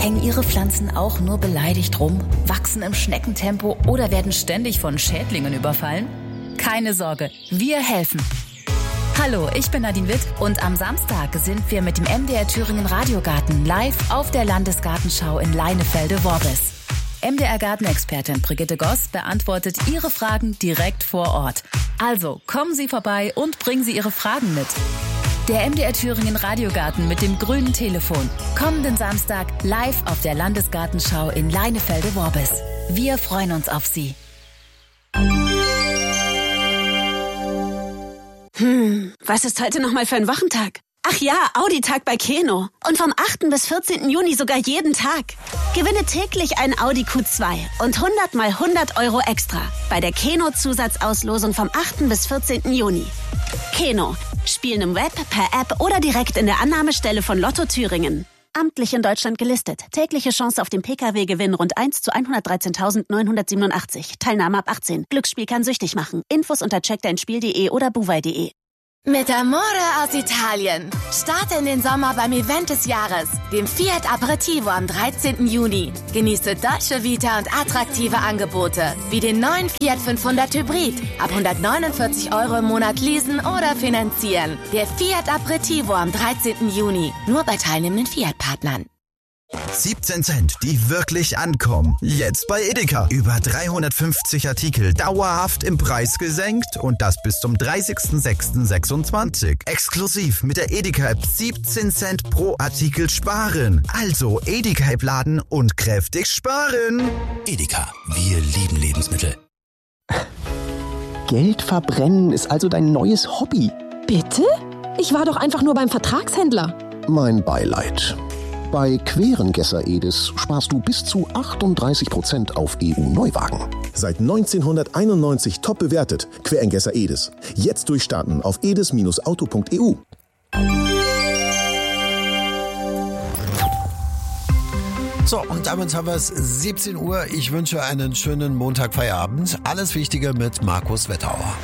Hängen Ihre Pflanzen auch nur beleidigt rum, wachsen im Schneckentempo oder werden ständig von Schädlingen überfallen? Keine Sorge, wir helfen. Hallo, ich bin Nadine Witt und am Samstag sind wir mit dem MDR Thüringen Radiogarten live auf der Landesgartenschau in Leinefelde-Worbis. MDR-Gartenexpertin Brigitte Goss beantwortet Ihre Fragen direkt vor Ort. Also kommen Sie vorbei und bringen Sie Ihre Fragen mit. Der MDR Thüringen Radiogarten mit dem grünen Telefon. Kommenden Samstag live auf der Landesgartenschau in Leinefelde-Worbis. Wir freuen uns auf Sie. Was ist heute nochmal für ein Wochentag? Ach ja, Audi-Tag bei Keno. Und vom 8. bis 14. Juni sogar jeden Tag. Gewinne täglich einen Audi Q2 und 100 mal 100 Euro extra bei der Keno-Zusatzauslosung vom 8. bis 14. Juni. Keno. Spielen im Web, per App oder direkt in der Annahmestelle von Lotto Thüringen. Amtlich in Deutschland gelistet. Tägliche Chance auf den PKW-Gewinn rund 1 zu 113.987. Teilnahme ab 18. Glücksspiel kann süchtig machen. Infos unter checkdeinspiel.de oder buwei.de. Mit Amore aus Italien. Starte in den Sommer beim Event des Jahres, dem Fiat Aperitivo am 13. Juni. Genieße Dolce Vita und attraktive Angebote, wie den neuen Fiat 500 Hybrid. Ab 149 Euro im Monat leasen oder finanzieren. Der Fiat Aperitivo am 13. Juni. Nur bei teilnehmenden Fiat-Partnern. 17 Cent, die wirklich ankommen. Jetzt bei Edeka. Über 350 Artikel dauerhaft im Preis gesenkt und das bis zum 30.06.26. Exklusiv mit der Edeka-App 17 Cent pro Artikel sparen. Also Edeka-App laden und kräftig sparen. Edeka, wir lieben Lebensmittel. Geld verbrennen ist also dein neues Hobby. Bitte? Ich war doch einfach nur beim Vertragshändler. Mein Beileid. Bei Querengesser Edis sparst du bis zu 38% auf EU-Neuwagen. Seit 1991 top bewertet. Querengesser Edis. Jetzt durchstarten auf edis-auto.eu. So, und damit haben wir es 17 Uhr. Ich wünsche einen schönen Montagfeierabend. Alles Wichtige mit Markus Wettauer.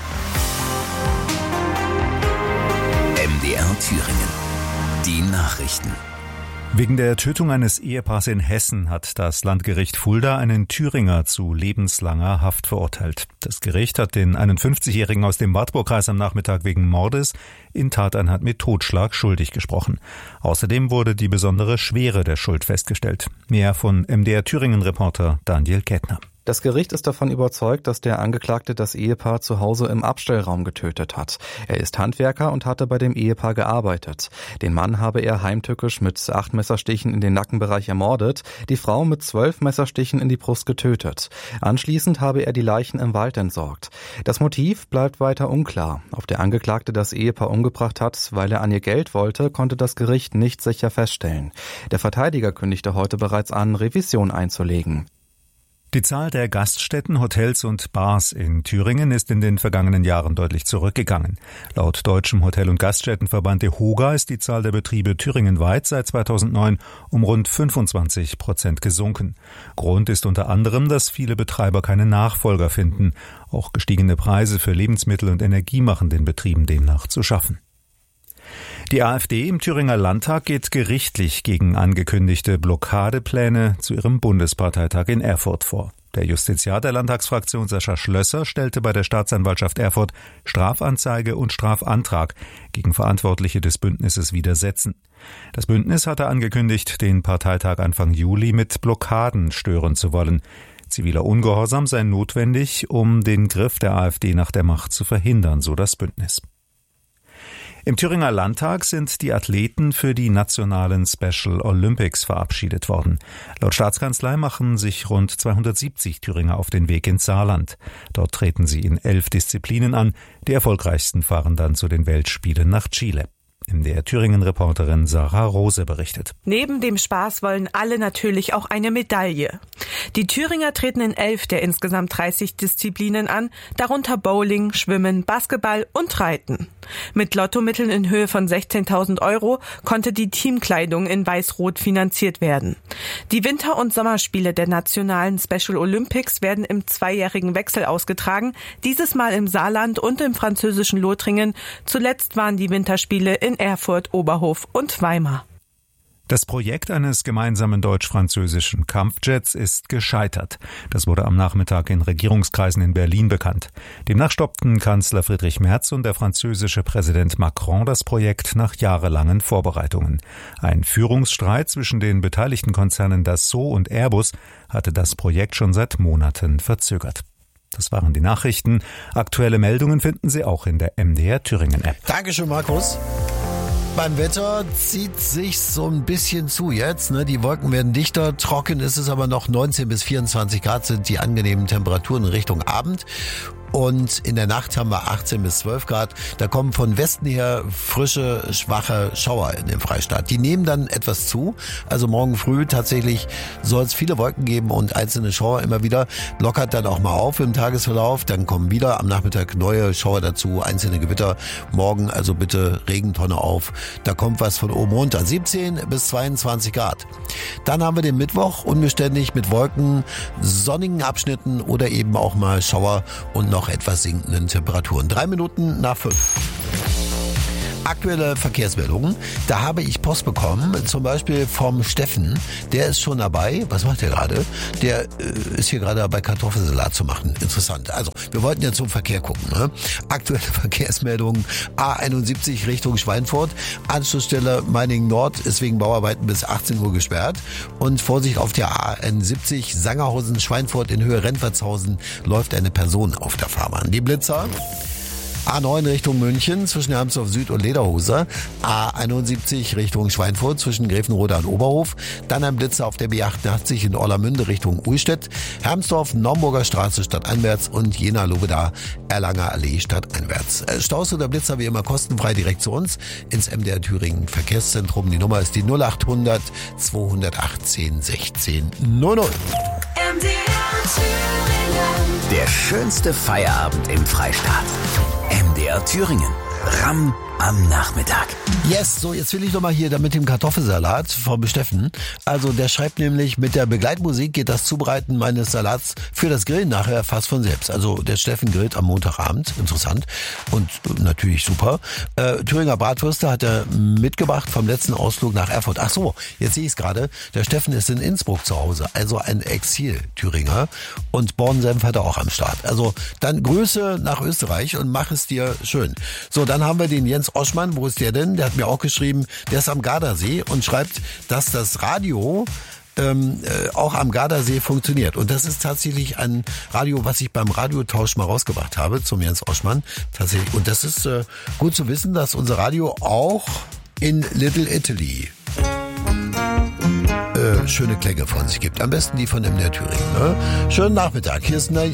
MDR Thüringen. Die Nachrichten. Wegen der Tötung eines Ehepaars in Hessen hat das Landgericht Fulda einen Thüringer zu lebenslanger Haft verurteilt. Das Gericht hat den 51-Jährigen aus dem Wartburgkreis am Nachmittag wegen Mordes in Tateinheit mit Totschlag schuldig gesprochen. Außerdem wurde die besondere Schwere der Schuld festgestellt. Mehr von MDR Thüringen-Reporter Daniel Kettner. Das Gericht ist davon überzeugt, dass der Angeklagte das Ehepaar zu Hause im Abstellraum getötet hat. Er ist Handwerker und hatte bei dem Ehepaar gearbeitet. Den Mann habe er heimtückisch mit 8 Messerstichen in den Nackenbereich ermordet, die Frau mit 12 Messerstichen in die Brust getötet. Anschließend habe er die Leichen im Wald entsorgt. Das Motiv bleibt weiter unklar. Ob der Angeklagte das Ehepaar umgebracht hat, weil er an ihr Geld wollte, konnte das Gericht nicht sicher feststellen. Der Verteidiger kündigte heute bereits an, Revision einzulegen. Die Zahl der Gaststätten, Hotels und Bars in Thüringen ist in den vergangenen Jahren deutlich zurückgegangen. Laut Deutschem Hotel- und Gaststättenverband DEHOGA ist die Zahl der Betriebe thüringenweit seit 2009 um rund 25% gesunken. Grund ist unter anderem, dass viele Betreiber keine Nachfolger finden. Auch gestiegene Preise für Lebensmittel und Energie machen den Betrieben demnach zu schaffen. Die AfD im Thüringer Landtag geht gerichtlich gegen angekündigte Blockadepläne zu ihrem Bundesparteitag in Erfurt vor. Der Justiziar der Landtagsfraktion Sascha Schlösser stellte bei der Staatsanwaltschaft Erfurt Strafanzeige und Strafantrag gegen Verantwortliche des Bündnisses widersetzen. Das Bündnis hatte angekündigt, den Parteitag Anfang Juli mit Blockaden stören zu wollen. Ziviler Ungehorsam sei notwendig, um den Griff der AfD nach der Macht zu verhindern, so das Bündnis. Im Thüringer Landtag sind die Athleten für die nationalen Special Olympics verabschiedet worden. Laut Staatskanzlei machen sich rund 270 Thüringer auf den Weg ins Saarland. Dort treten sie in 11 Disziplinen an. Die erfolgreichsten fahren dann zu den Weltspielen nach Chile. MDR Thüringen-Reporterin Sarah Rose berichtet. Neben dem Spaß wollen alle natürlich auch eine Medaille. Die Thüringer treten in 11 der insgesamt 30 Disziplinen an, darunter Bowling, Schwimmen, Basketball und Reiten. Mit Lottomitteln in Höhe von 16.000 Euro konnte die Teamkleidung in Weiß-Rot finanziert werden. Die Winter- und Sommerspiele der nationalen Special Olympics werden im 2-jährigen Wechsel ausgetragen, dieses Mal im Saarland und im französischen Lothringen. Zuletzt waren die Winterspiele in Erfurt, Oberhof und Weimar. Das Projekt eines gemeinsamen deutsch-französischen Kampfjets ist gescheitert. Das wurde am Nachmittag in Regierungskreisen in Berlin bekannt. Demnach stoppten Kanzler Friedrich Merz und der französische Präsident Macron das Projekt nach jahrelangen Vorbereitungen. Ein Führungsstreit zwischen den beteiligten Konzernen Dassault und Airbus hatte das Projekt schon seit Monaten verzögert. Das waren die Nachrichten. Aktuelle Meldungen finden Sie auch in der MDR Thüringen App. Dankeschön, Markus. Beim Wetter zieht sich so ein bisschen zu jetzt. Die Wolken werden dichter, trocken ist es aber noch. 19 bis 24 Grad sind die angenehmen Temperaturen in Richtung Abend. Und in der Nacht haben wir 18 bis 12 Grad. Da kommen von Westen her frische, schwache Schauer in den Freistaat. Die nehmen dann etwas zu. Also morgen früh tatsächlich soll es viele Wolken geben und einzelne Schauer immer wieder. Lockert dann auch mal auf im Tagesverlauf. Dann kommen wieder am Nachmittag neue Schauer dazu, einzelne Gewitter. Morgen also bitte Regentonne auf. Da kommt was von oben runter. 17 bis 22 Grad. Dann haben wir den Mittwoch unbeständig mit Wolken, sonnigen Abschnitten oder eben auch mal Schauer und noch etwas sinkenden Temperaturen. 3 Minuten nach 5. Aktuelle Verkehrsmeldungen. Da habe ich Post bekommen, zum Beispiel vom Steffen. Der ist schon dabei. Was macht der gerade? Der ist hier gerade dabei, Kartoffelsalat zu machen. Interessant. Also, wir wollten ja zum Verkehr gucken. Aktuelle Verkehrsmeldungen. A71 Richtung Schweinfurt. Anschlussstelle Meiningen Nord ist wegen Bauarbeiten bis 18 Uhr gesperrt. Und Vorsicht auf der A71 Sangerhausen-Schweinfurt in Höhe Rentwertshausen läuft eine Person auf der Fahrbahn. Die Blitzer. A9 Richtung München zwischen Hermsdorf Süd und Lederhose. A71 Richtung Schweinfurt zwischen Gräfenrode und Oberhof. Dann ein Blitzer auf der B88 in Orlamünde Richtung Uhlstedt. Hermsdorf, Naumburger Straße stadteinwärts und Jena-Lobeda, Erlanger Allee stadteinwärts. Staus oder Blitzer wie immer kostenfrei direkt zu uns ins MDR Thüringen Verkehrszentrum. Die Nummer ist die 0800 218 16 00. MDR Thüringen. Der schönste Feierabend im Freistaat. MDR Thüringen. Ramm am Nachmittag. Yes, so jetzt will ich nochmal hier da mit dem Kartoffelsalat vom Steffen. Also der schreibt nämlich, mit der Begleitmusik geht das Zubereiten meines Salats für das Grillen nachher fast von selbst. Also der Steffen grillt am Montagabend, interessant und natürlich super. Thüringer Bratwürste hat er mitgebracht vom letzten Ausflug nach Erfurt. Ach so, jetzt sehe ich es gerade. Der Steffen ist in Innsbruck zu Hause, also ein Exil-Thüringer und Bornsenf hat er auch am Start. Also dann Grüße nach Österreich und mach es dir schön. So, dann haben wir den Jens Oschmann, wo ist der denn? Der hat mir auch geschrieben, der ist am Gardasee und schreibt, dass das Radio auch am Gardasee funktioniert. Und das ist tatsächlich ein Radio, was ich beim Radiotausch mal rausgebracht habe, zum Jens Oschmann. Tatsächlich. Und das ist gut zu wissen, dass unser Radio auch in Little Italy schöne Klänge von sich gibt. Am besten die von MDR Thüringen. Schönen Nachmittag. Hier ist